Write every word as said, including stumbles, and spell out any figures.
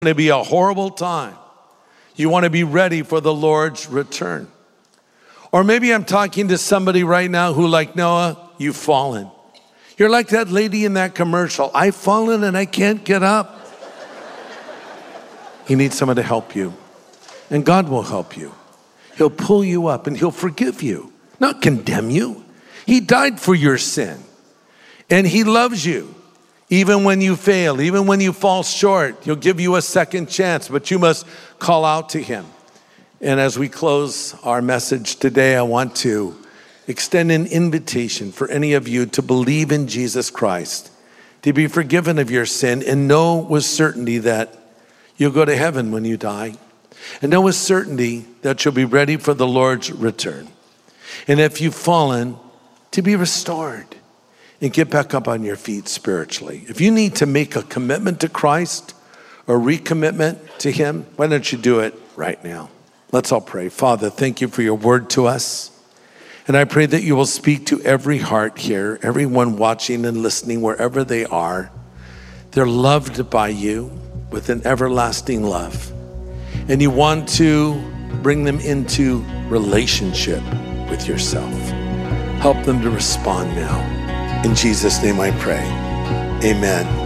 to be a horrible time. You want to be ready for the Lord's return. Or maybe I'm talking to somebody right now who, like Noah, you've fallen. You're like that lady in that commercial. I've fallen and I can't get up. You need someone to help you. And God will help you. He'll pull you up and he'll forgive you, not condemn you. He died for your sin. And he loves you. Even when you fail, even when you fall short, he'll give you a second chance, but you must call out to him. And as we close our message today, I want to extend an invitation for any of you to believe in Jesus Christ, to be forgiven of your sin, and know with certainty that you'll go to heaven when you die. And know with certainty that you'll be ready for the Lord's return. And if you've fallen, to be restored and get back up on your feet spiritually. If you need to make a commitment to Christ or recommitment to him, why don't you do it right now? Let's all pray. Father, thank you for your word to us. And I pray that you will speak to every heart here, everyone watching and listening wherever they are. They're loved by you with an everlasting love. And you want to bring them into relationship with yourself. Help them to respond now. In Jesus' name I pray, amen.